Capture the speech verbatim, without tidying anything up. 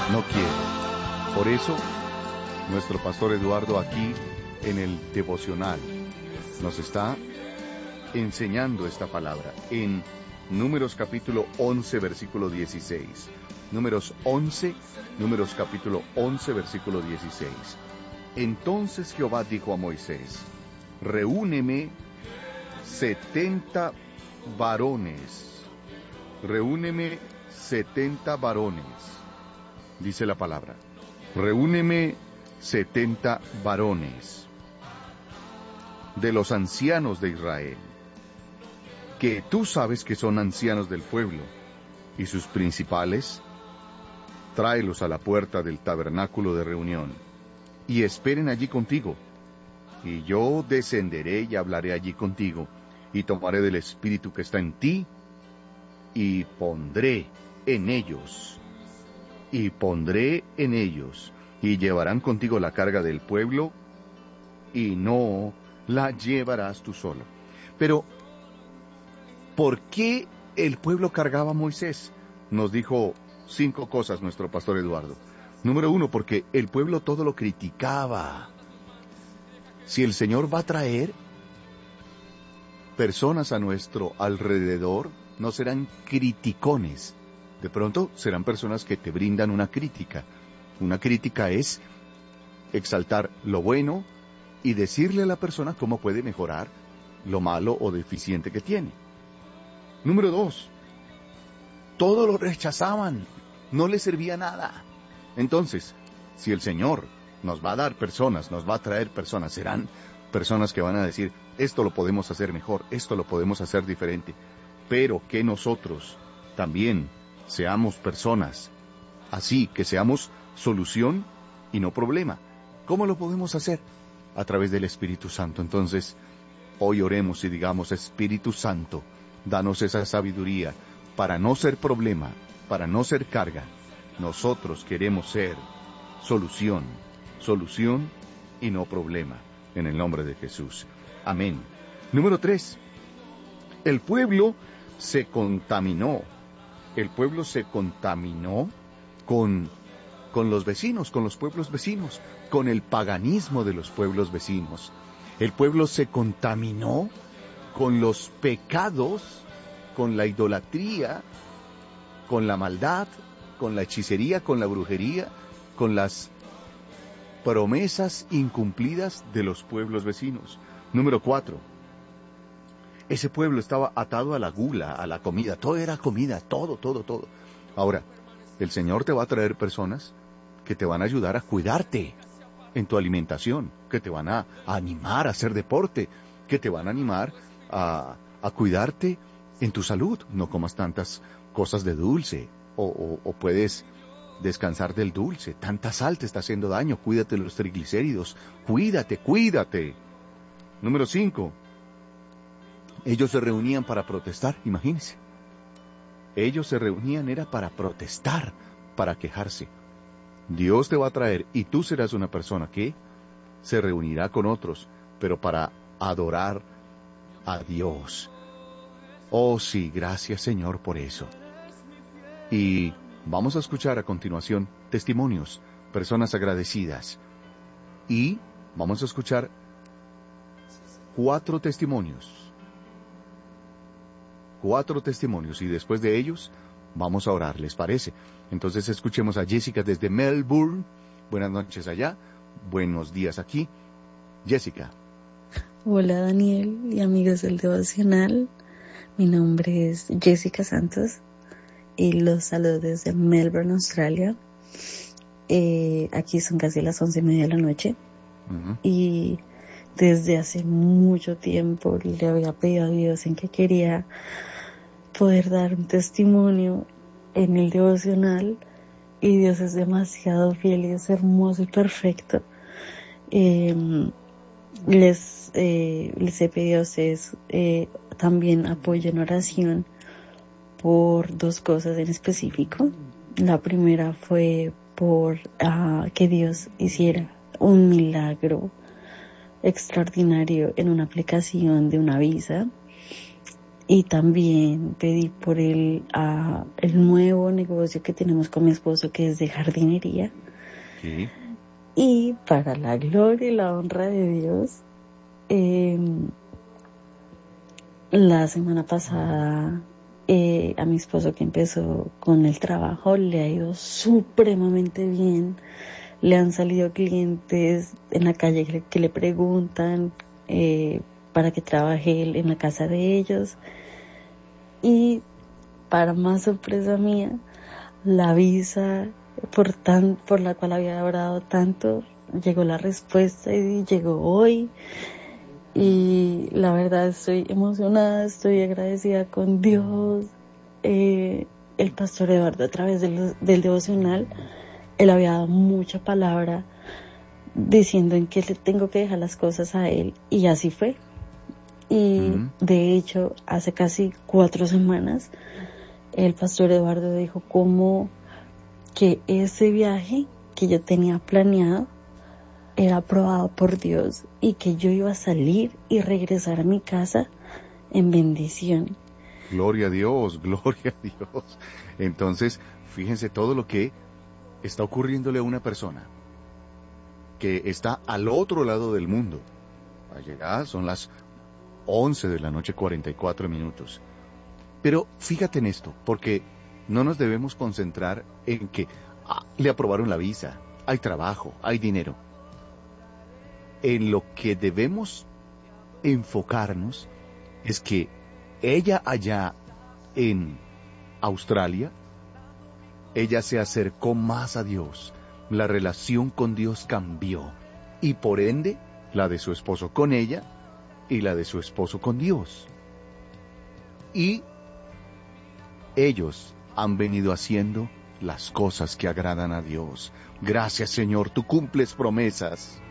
no quiere. Por eso, nuestro pastor Eduardo aquí en el devocional nos está enseñando esta palabra en Números capítulo once, versículo dieciséis. Números once, Números capítulo once, versículo dieciséis. Entonces Jehová dijo a Moisés: reúneme setenta varones. Reúneme setenta varones. Dice la palabra. Reúneme setenta varones de los ancianos de Israel, que tú sabes que son ancianos del pueblo, y sus principales, tráelos a la puerta del tabernáculo de reunión, y esperen allí contigo, y yo descenderé y hablaré allí contigo, y tomaré del espíritu que está en ti, y pondré en ellos, y pondré en ellos, y llevarán contigo la carga del pueblo, y no la llevarás tú solo. Pero, ¿por qué el pueblo cargaba a Moisés? Nos dijo cinco cosas nuestro pastor Eduardo. Número uno, porque el pueblo todo lo criticaba. Si el Señor va a traer personas a nuestro alrededor, no serán criticones. De pronto serán personas que te brindan una crítica. Una crítica es exaltar lo bueno y decirle a la persona cómo puede mejorar lo malo o deficiente que tiene. Número dos, todo lo rechazaban, no le servía nada. Entonces, si el Señor nos va a dar personas, nos va a traer personas, serán personas que van a decir, esto lo podemos hacer mejor, esto lo podemos hacer diferente, pero que nosotros también seamos personas así, que seamos solución y no problema. ¿Cómo lo podemos hacer? A través del Espíritu Santo. Entonces, hoy oremos y digamos, Espíritu Santo, danos esa sabiduría para no ser problema, para no ser carga. Nosotros queremos ser solución, solución y no problema, en el nombre de Jesús. Amén. Número tres, el pueblo se contaminó. El pueblo se contaminó con, con los vecinos, con los pueblos vecinos, con el paganismo de los pueblos vecinos. El pueblo se contaminó con los pecados, con la idolatría, con la maldad, con la hechicería, con la brujería, con las promesas incumplidas de los pueblos vecinos. Número cuatro, ese pueblo estaba atado a la gula, a la comida, todo era comida, todo, todo, todo. Ahora, el Señor te va a traer personas que te van a ayudar a cuidarte en tu alimentación, que te van a, a animar a hacer deporte, que te van a animar a, a cuidarte en tu salud. No comas tantas cosas de dulce, o, o, o puedes descansar del dulce. Tanta sal te está haciendo daño, cuídate de los triglicéridos, cuídate, cuídate. Número cinco, ellos se reunían para protestar, imagínense. Ellos se reunían era para protestar, para quejarse. Dios te va a traer y tú serás una persona que se reunirá con otros, pero para adorar a Dios. Oh sí, gracias Señor por eso. Y vamos a escuchar a continuación testimonios, personas agradecidas. Y vamos a escuchar cuatro testimonios. Cuatro testimonios y después de ellos vamos a orar, ¿les parece? Entonces escuchemos a Jessica desde Melbourne. Buenas noches allá, buenos días aquí. Jessica. Hola Daniel y amigos del devocional. Mi nombre es Jessica Santos y los saludo desde Melbourne, Australia. Eh, aquí son casi las once y media de la noche. Uh-huh. Y desde hace mucho tiempo le había pedido a Dios en que quería poder dar un testimonio en el devocional, y Dios es demasiado fiel y es hermoso y perfecto. Eh, les, eh, les he pedido a ustedes eh, también apoyo en oración por dos cosas en específico. La primera fue por uh, que Dios hiciera un milagro extraordinario en una aplicación de una visa. y también pedí por el, uh, el nuevo negocio que tenemos con mi esposo, que es de jardinería. Sí. Y para la gloria y la honra de Dios, eh, la semana pasada eh, a mi esposo, que empezó con el trabajo, le ha ido supremamente bien. Le han salido clientes en la calle que, que le preguntan eh, para que trabaje él en la casa de ellos. Y para más sorpresa mía, la visa por tan por la cual había orado tanto, llegó la respuesta y llegó hoy. Y la verdad estoy emocionada, estoy agradecida con Dios. Eh, el pastor Eduardo, a través del, del devocional, él había dado mucha palabra diciendo en qué le tengo que dejar las cosas a él, y así fue. Y uh-huh. de hecho, hace casi cuatro semanas, el pastor Eduardo dijo como que ese viaje que yo tenía planeado era aprobado por Dios y que yo iba a salir y regresar a mi casa en bendición. Gloria a Dios, gloria a Dios. Entonces, fíjense todo lo que está ocurriéndole a una persona que está al otro lado del mundo. Allá son las once de la noche, cuarenta y cuatro minutos. Pero fíjate en esto, porque no nos debemos concentrar en que ah, le aprobaron la visa, hay trabajo, hay dinero. En lo que debemos enfocarnos es que ella allá en Australia, ella se acercó más a Dios, la relación con Dios cambió, y por ende, la de su esposo con ella y la de su esposo con Dios. Y ellos han venido haciendo las cosas que agradan a Dios. Gracias, Señor, tú cumples promesas.